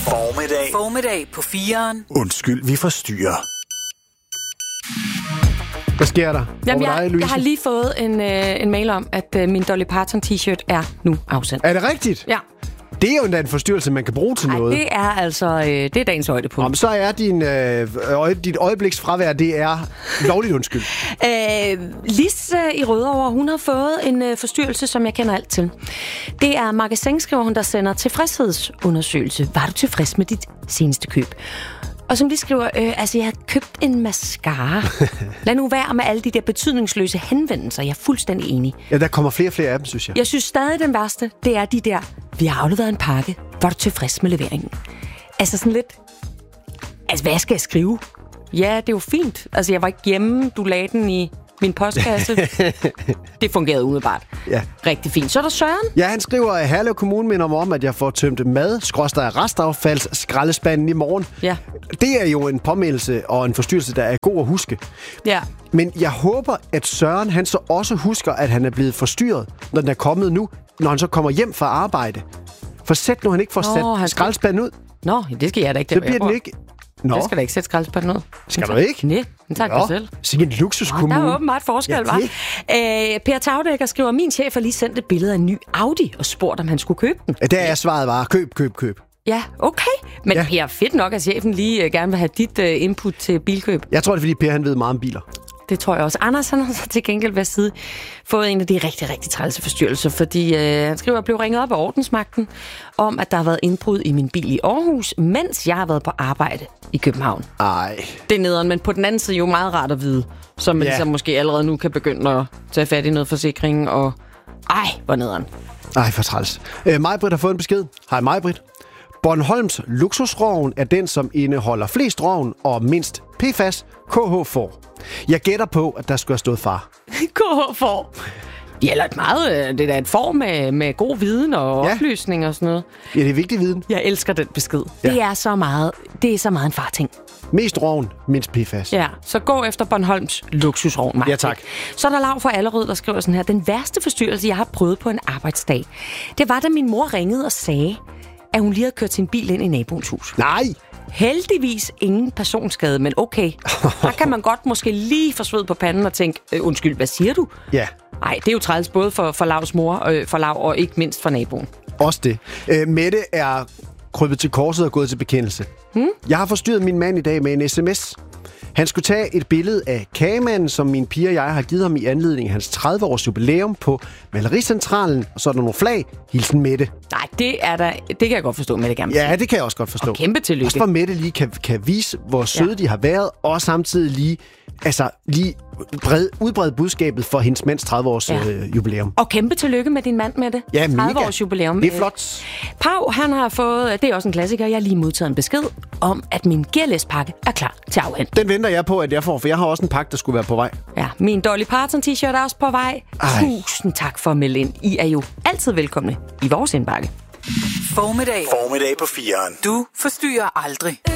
Formiddag på 4'eren. Undskyld, vi forstyrrer. Hvad sker der? Jamen, jeg har lige fået en mail om, at min Dolly Parton t-shirt er nu afsendt. Er det rigtigt? Ja. Det er jo endda en forstyrrelse, man kan bruge til noget. Det er altså det er dagens højdepunkt. Om så er dit øjebliks fravær, det er lovligt undskyld. Lis i Rødovre, hun har fået en forstyrrelse, som jeg kender alt til. Det er Magasin, skriver hun, der sender tilfredshedsundersøgelse. Var du tilfreds med dit seneste køb? Og som de skriver, jeg har købt en mascara. Lad nu være med alle de der betydningsløse henvendelser. Jeg er fuldstændig enig. Ja, der kommer flere og flere af dem, synes jeg. Jeg synes stadig, den værste, det er de der, vi har afleveret en pakke. Var du tilfreds med leveringen? Altså sådan lidt, hvad skal jeg skrive? Ja, det er jo fint. Altså, jeg var ikke hjemme. Du lagde den i min postkasse. Det fungerede umiddelbart. Ja. Rigtig fint. Så er der Søren. Ja, han skriver, at Herlev Kommune minder mig om, at jeg får tømt restaffalds skraldespanden i morgen. Ja. Det er jo en påmeldelse og en forstyrrelse, der er god at huske. Ja. Men jeg håber, at Søren han så også husker, at han er blevet forstyrret, når den er kommet nu, når han så kommer hjem fra arbejde. For sæt nu, han ikke får sat skraldespanden ud. Nå, det skal jeg da ikke. Så bliver den ikke... Det skal da ikke sætte skraldespanden ud. Skal du ikke? Nej, den tager jeg selv. Sikke en luksuskommune. Der er åbenbart forskel, hva'? Per Tagdækker skriver, min chef har lige sendt et billede af en ny Audi og spurgt, om han skulle købe den. Der er svaret bare, køb. Ja, okay. Men ja. Per, fedt nok, at chefen lige gerne vil have dit input til bilkøb. Jeg tror, det er, fordi Per han ved meget om biler. Det tror jeg også. Anders han har så til gengæld været side fået en af de rigtig, rigtig trælse forstyrrelser, fordi han skriver, at jeg blev ringet op af ordensmagten om, at der har været indbrud i min bil i Aarhus, mens jeg har været på arbejde i København. Ej. Det er nederen, men på den anden side jo meget rart at vide, så man ligesom måske allerede nu kan begynde at tage fat i noget forsikring, og hvor nederen. Ej, for træls. Majbrit har fået en besked. Hej Majbrit. Bornholms luksusroven er den, som indeholder flest roven og mindst PFAS KH får. Jeg gætter på, at der skulle have stået far. KH får. Ja, eller det er da et får med god viden og oplysning og sådan noget. Ja, det er vigtig viden. Jeg elsker den besked. Ja. Det er så meget en farting. Mest roven, mindst PFAS. Ja, så gå efter Bornholms luksusrovn, Mark. Ja, tak. Så er der Lav fra Allerød, der skriver sådan her. Den værste forstyrrelse, jeg har prøvet på en arbejdsdag, det var, da min mor ringede og sagde, at hun lige havde kørt sin bil ind i naboens hus. Nej! Heldigvis ingen personskade, men okay. Der kan man godt måske lige få sved på panden og tænke, undskyld, hvad siger du? Ja. Nej, det er jo træls både for Lavs mor, for Lav og ikke mindst for naboen. Også det. Mette er krybet til korset og gået til bekendelse. Jeg har forstyrret min mand i dag med en sms. Han skulle tage et billede af kagemanden, som min pige og jeg har givet ham i anledning af hans 30-års jubilæum på Malericentralen. Og så er der nogle flag. Hilsen Mette. Nej, det kan jeg godt forstå, Mette gerne. Ja, det kan jeg også godt forstå. Og kæmpe tillykke. Også for Mette lige kan vise, hvor søde de har været, og samtidig lige udbrede budskabet for hendes mands 30-års jubilæum. Og kæmpe tillykke med din mand, Mette. Ja, 30-års jubilæum. Det er flot. Pau, han har fået, det er også en klassiker, jeg har lige modtaget en besked om, at min Gearless-pakke er klar til afhent. Den venter jeg på, at jeg får, for jeg har også en pakke, der skulle være på vej. Ja, min Dolly Parton t-shirt er også på vej. Tusind tak for at melde ind. I er jo altid velkomne i vores indbakke. Formiddag på 4'eren. Du forstyrrer aldrig.